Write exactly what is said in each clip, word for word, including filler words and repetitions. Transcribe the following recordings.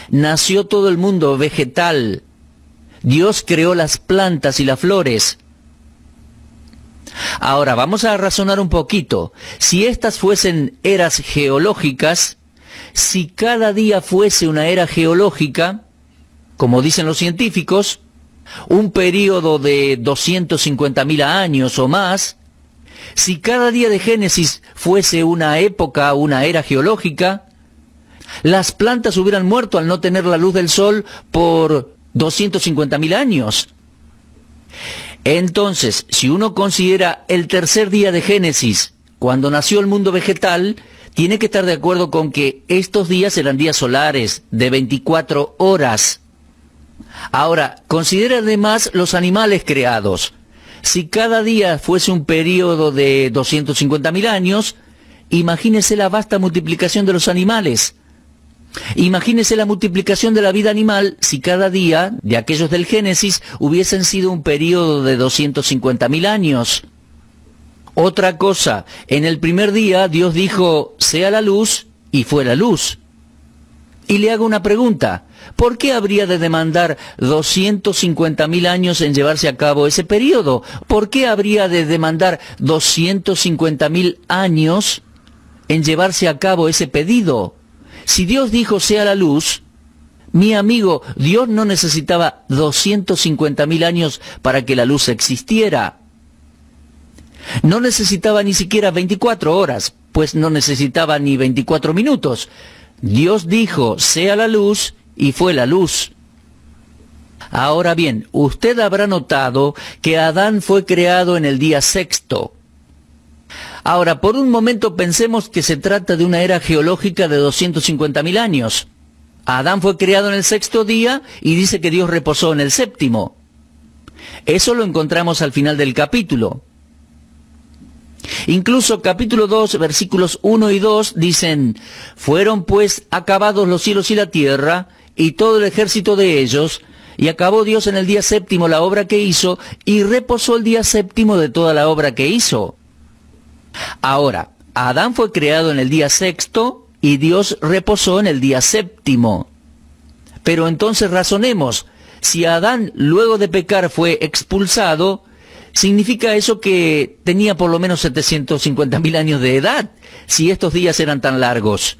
nació todo el mundo vegetal. Dios creó las plantas y las flores. Ahora, vamos a razonar un poquito. Si estas fuesen eras geológicas, si cada día fuese una era geológica, como dicen los científicos, un período de doscientos cincuenta mil años o más, si cada día de Génesis fuese una época, una era geológica, las plantas hubieran muerto al no tener la luz del sol por doscientos cincuenta mil años. Entonces, si uno considera el tercer día de Génesis, cuando nació el mundo vegetal, tiene que estar de acuerdo con que estos días eran días solares de veinticuatro horas. Ahora, considera además los animales creados. Si cada día fuese un periodo de doscientos cincuenta mil años, imagínese la vasta multiplicación de los animales. Imagínese la multiplicación de la vida animal si cada día de aquellos del Génesis hubiesen sido un periodo de doscientos cincuenta mil años. Otra cosa, en el primer día Dios dijo, sea la luz, y fue la luz. Y le hago una pregunta, ¿por qué habría de demandar doscientos cincuenta mil años en llevarse a cabo ese periodo? ¿Por qué habría de demandar doscientos cincuenta mil años en llevarse a cabo ese pedido? Si Dios dijo sea la luz, mi amigo, Dios no necesitaba doscientos cincuenta mil años para que la luz existiera. No necesitaba ni siquiera veinticuatro horas, pues no necesitaba ni veinticuatro minutos. Dios dijo sea la luz y fue la luz. Ahora bien, usted habrá notado que Adán fue creado en el día sexto. Ahora, por un momento pensemos que se trata de una era geológica de doscientos cincuenta mil años. Adán fue creado en el sexto día y dice que Dios reposó en el séptimo. Eso lo encontramos al final del capítulo. Incluso capítulo dos, versículos uno y dos dicen, fueron pues acabados los cielos y la tierra, y todo el ejército de ellos, y acabó Dios en el día séptimo la obra que hizo, y reposó el día séptimo de toda la obra que hizo. Ahora, Adán fue creado en el día sexto, y Dios reposó en el día séptimo. Pero entonces razonemos, si Adán luego de pecar fue expulsado, ¿significa eso que tenía por lo menos setecientos cincuenta mil años de edad, si estos días eran tan largos?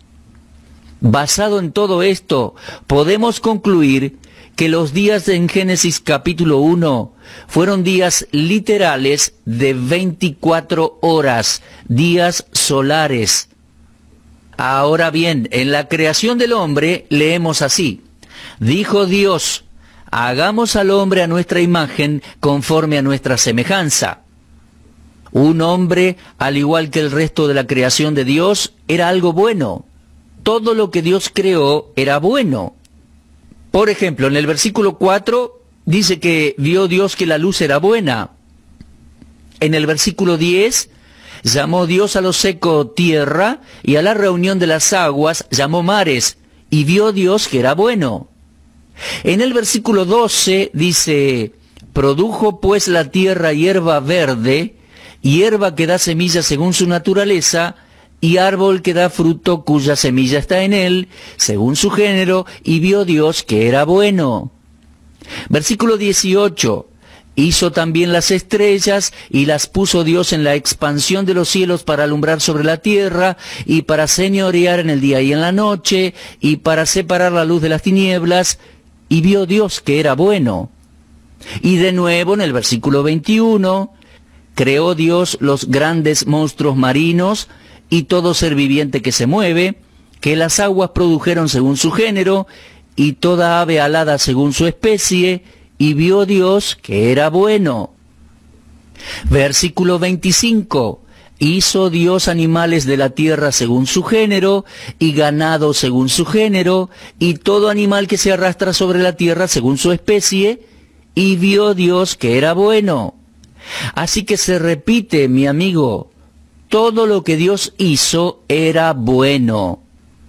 Basado en todo esto, podemos concluir que los días en Génesis capítulo uno fueron días literales de veinticuatro horas, días solares. Ahora bien, en la creación del hombre leemos así, dijo Dios, hagamos al hombre a nuestra imagen, conforme a nuestra semejanza. Un hombre, al igual que el resto de la creación de Dios, era algo bueno. Todo lo que Dios creó era bueno. Por ejemplo, en el versículo cuatro dice que vio Dios que la luz era buena. En el versículo diez, llamó Dios a lo seco tierra, y a la reunión de las aguas llamó mares, y vio Dios que era bueno. En el versículo doce dice, produjo pues la tierra hierba verde, hierba que da semilla según su naturaleza, y árbol que da fruto cuya semilla está en él, según su género, y vio Dios que era bueno. Versículo dieciocho, hizo también las estrellas, y las puso Dios en la expansión de los cielos para alumbrar sobre la tierra, y para señorear en el día y en la noche, y para separar la luz de las tinieblas, y vio Dios que era bueno. Y de nuevo en el versículo veintiuno, creó Dios los grandes monstruos marinos, y todo ser viviente que se mueve, que las aguas produjeron según su género, y toda ave alada según su especie, y vio Dios que era bueno. Versículo veinticinco, hizo Dios animales de la tierra según su género, y ganado según su género, y todo animal que se arrastra sobre la tierra según su especie, y vio Dios que era bueno. Así que se repite, mi amigo, todo lo que Dios hizo era bueno.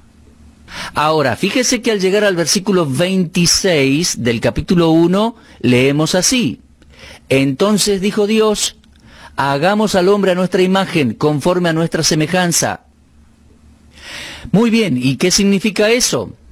Ahora, fíjese que al llegar al versículo veintiséis del capítulo uno, leemos así. Entonces dijo Dios, hagamos al hombre a nuestra imagen, conforme a nuestra semejanza. Muy bien, ¿y qué significa eso?